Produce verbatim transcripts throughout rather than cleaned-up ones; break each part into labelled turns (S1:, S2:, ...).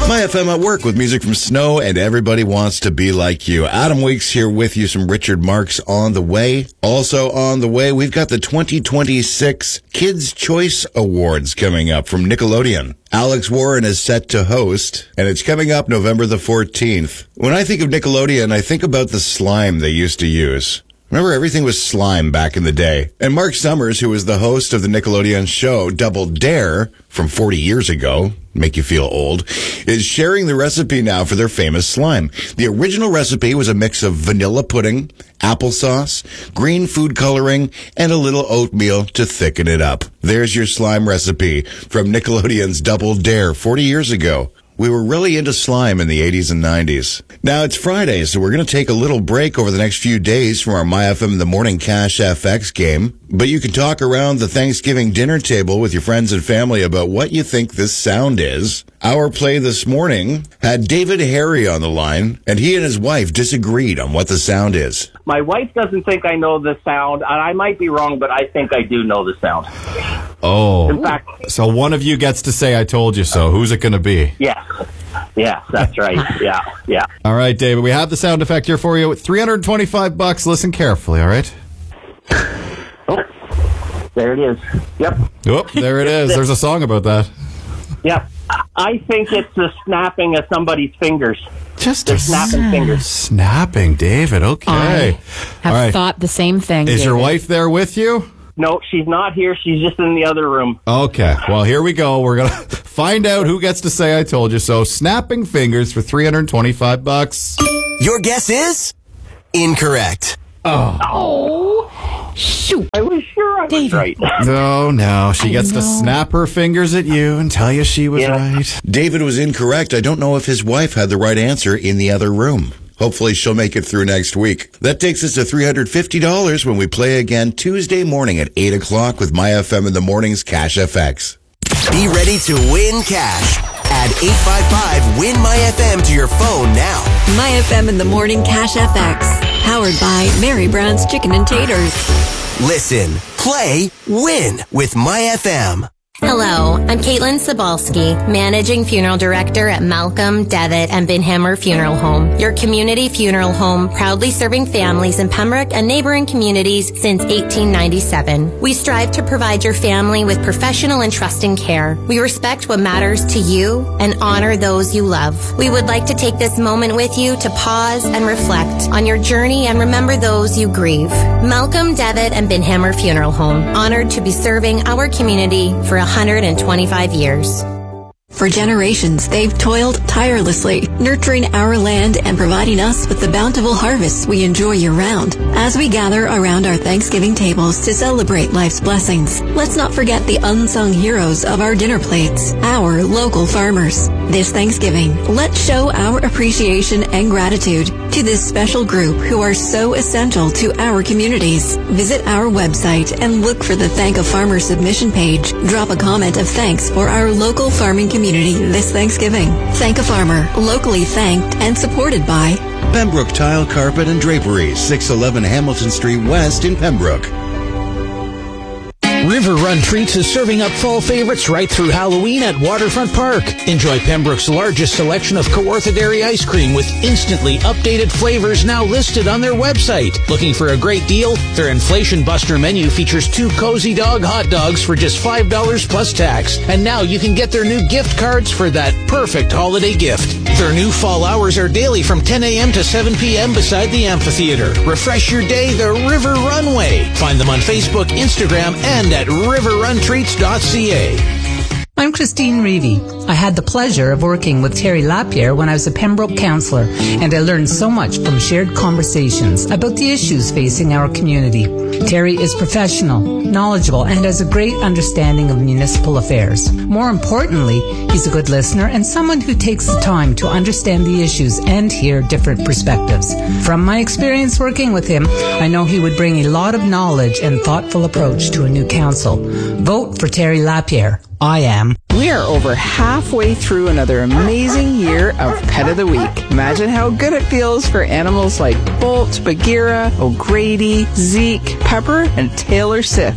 S1: My F M at work with music from Snow and Everybody Wants to Be Like You. Adam Weeks here with you. Some Richard Marx on the way. Also on the way, we've got the twenty twenty-six Kids' Choice Awards coming up from Nickelodeon. Alex Warren is set to host, and it's coming up November the fourteenth. When I think of Nickelodeon, I think about the slime they used to use. Remember, everything was slime back in the day. And Mark Summers, who was the host of the Nickelodeon show Double Dare from forty years ago, make you feel old, is sharing the recipe now for their famous slime. The original recipe was a mix of vanilla pudding, applesauce, green food coloring, and a little oatmeal to thicken it up. There's your slime recipe from Nickelodeon's Double Dare forty years ago. We were really into slime in the eighties and nineties. Now, it's Friday, so we're going to take a little break over the next few days from our My F M in the Morning Cash F X game. But you can talk around the Thanksgiving dinner table with your friends and family about what you think this sound is. Our play this morning had David Harry on the line, and he and his wife disagreed on what the sound is.
S2: My wife doesn't think I know the sound, and I might be wrong, but I think I do know the sound.
S3: Oh.
S2: In fact,
S3: so one of you gets to say, I told you so. Who's it going to be?
S2: Yes. Yes, that's right. Yeah, yeah.
S3: All right, David, we have the sound effect here for you. three hundred twenty-five bucks. Listen carefully, all right?
S2: Oh, there it is. Yep.
S3: Oh, there it is. There's a song about that.
S2: Yep. I think it's the snapping of somebody's fingers.
S3: Just
S2: the
S3: a
S2: snapping
S3: s-
S2: fingers.
S3: Snapping, David. Okay.
S4: I have
S3: all right.
S4: thought the same thing.
S3: Is
S4: David.
S3: your wife there with you?
S2: No, she's not here. She's just in the other room.
S3: Okay. Well, here we go. We're going to find out who gets to say I told you so. Snapping fingers for three hundred twenty-five bucks.
S5: Your guess is incorrect.
S3: Oh.
S4: Oh, shoot.
S2: I was sure I was
S4: David.
S2: right.
S3: No, no. She
S4: I
S3: gets to
S4: know.
S3: snap her fingers at you and tell you she was
S2: Yeah.
S3: right.
S1: David was incorrect. I don't know if his wife had the right answer in the other room. Hopefully she'll make it through next week. That takes us to three hundred fifty dollars when we play again Tuesday morning at eight o'clock with My F M in the Morning's Cash F X.
S5: Be ready to win cash. Add eight five five win My F M to your phone now.
S6: My F M in the Morning Cash F X. Powered by Mary Brown's Chicken and Taters.
S5: Listen, play, win with My F M.
S7: Hello, I'm Caitlin Sobalski, Managing Funeral Director at Malcolm, Devitt, and Binhammer Funeral Home, your community funeral home proudly serving families in Pembroke and neighboring communities since eighteen ninety-seven. We strive to provide your family with professional and trusting care. We respect what matters to you and honor those you love. We would like to take this moment with you to pause and reflect on your journey and remember those you grieve. Malcolm, Devitt, and Binhammer Funeral Home, honored to be serving our community for one hundred twenty-five years.
S6: For generations, they've toiled tirelessly, nurturing our land and providing us with the bountiful harvests we enjoy year-round. As we gather around our Thanksgiving tables to celebrate life's blessings, let's not forget the unsung heroes of our dinner plates, our local farmers. This Thanksgiving, let's show our appreciation and gratitude to this special group who are so essential to our communities. Visit our website and look for the Thank a Farmer submission page. Drop a comment of thanks for our local farming community. Community this Thanksgiving. Thank a Farmer, locally thanked and supported by
S1: Pembroke Tile, Carpet, and Drapery, six eleven Hamilton Street West in Pembroke.
S8: River Run Treats is serving up fall favorites right through Halloween at Waterfront Park. Enjoy Pembroke's largest selection of Kawartha Dairy ice cream with instantly updated flavors now listed on their website. Looking for a great deal? Their Inflation Buster menu features two Cozy Dog hot dogs for just five dollars plus tax. And now you can get their new gift cards for that perfect holiday gift. Their new fall hours are daily from ten a.m. to seven p.m. beside the amphitheater. Refresh your day the River Runway. Find them on Facebook, Instagram, and at river run treats dot c a.
S9: I'm Christine Reevy. I had the pleasure of working with Terry Lapierre when I was a Pembroke councillor, and I learned so much from shared conversations about the issues facing our community. Terry is professional, knowledgeable, and has a great understanding of municipal affairs. More importantly, he's a good listener and someone who takes the time to understand the issues and hear different perspectives. From my experience working with him, I know he would bring a lot of knowledge and thoughtful approach to a new council. Vote for Terry Lapierre. I am.
S10: We are over halfway through another amazing year of Pet of the Week. Imagine how good it feels for animals like Bolt, Bagheera, O'Grady, Zeke, Pepper, and Taylor Swift.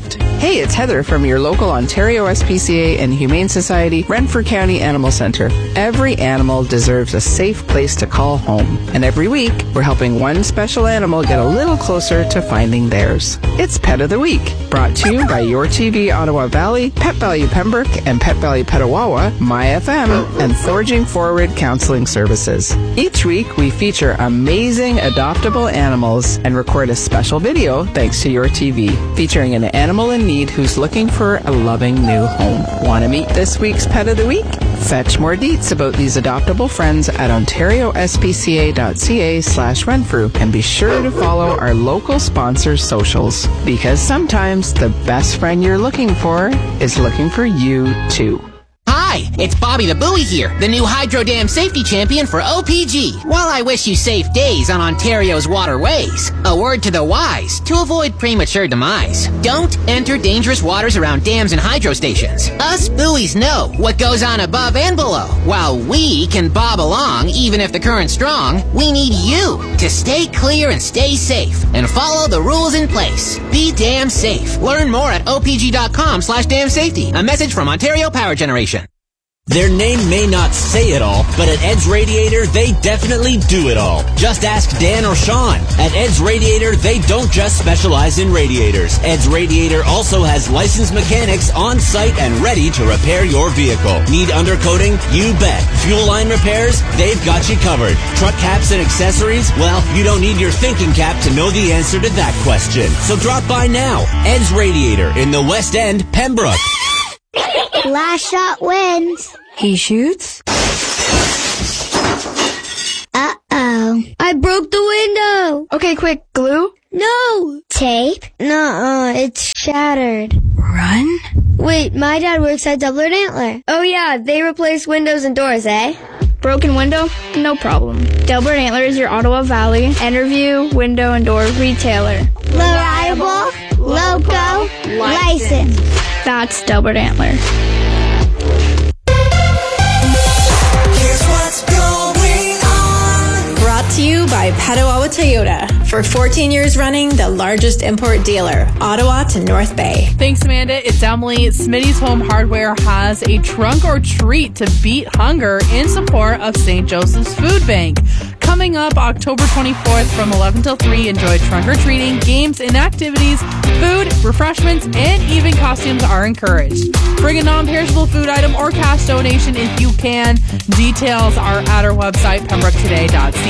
S10: Hey, it's Heather from your local Ontario S P C A and Humane Society, Renfrew County Animal Center. Every animal deserves a safe place to call home. And every week, we're helping one special animal get a little closer to finding theirs. It's Pet of the Week, brought to you by Your T V Ottawa Valley, Pet Value Pembroke, and Pet Value Petawawa, My F M, and Forging Forward Counseling Services. Each week, we feature amazing adoptable animals and record a special video thanks to Your T V, featuring an animal in need who's looking for a loving new home. Want to meet this week's Pet of the Week? Fetch more deets about these adoptable friends at ontariospca.ca slash Renfrew and be sure to follow our local sponsors' socials, because sometimes the best friend you're looking for is looking for you too.
S11: Hi, it's Bobby the Buoy here, the new Hydro Dam Safety Champion for O P G. While I wish you safe days on Ontario's waterways, a word to the wise to avoid premature demise. Don't enter dangerous waters around dams and hydro stations. Us buoys know what goes on above and below. While we can bob along even if the current's strong, we need you to stay clear and stay safe and follow the rules in place. Be damn safe. Learn more at opg.com slash damn safety. A message from Ontario Power Generation.
S12: Their name may not say it all, but at Ed's Radiator, they definitely do it all. Just ask Dan or Sean. At Ed's Radiator, they don't just specialize in radiators. Ed's Radiator also has licensed mechanics on site and ready to repair your vehicle. Need undercoating? You bet. Fuel line repairs? They've got you covered. Truck caps and accessories? Well, you don't need your thinking cap to know the answer to that question. So drop by now. Ed's Radiator in the West End, Pembroke.
S13: Last shot wins.
S6: He shoots.
S13: Uh-oh. I broke the window.
S14: Okay, quick, glue?
S13: No. Tape? Nuh-uh, it's shattered.
S6: Run?
S13: Wait, my dad works at Doubler and Antler.
S14: Oh yeah, they replace windows and doors, eh? Broken window? No problem. Doubler and Antler is your Ottawa Valley Enterview window and door retailer.
S13: Reliable, local, licensed.
S14: That's Doubler and Antler.
S5: Here's what's going on.
S15: Brought to you by Petawawa Toyota. For fourteen years running, the largest import dealer, Ottawa to North Bay.
S16: Thanks, Amanda. It's Emily. Smitty's Home Hardware has a trunk or treat to beat hunger in support of Saint Joseph's Food Bank. Coming up October twenty-fourth from eleven till three, enjoy trunk or treating, games and activities, food, refreshments, and even costumes are encouraged. Bring a non-perishable food item or cash donation if you can. Details are at our website, pembroke today dot c